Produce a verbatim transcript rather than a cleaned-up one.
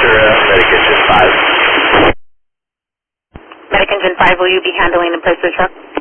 Ventura, Medic Engine five. Medic Engine five, will you be handling and place the truck?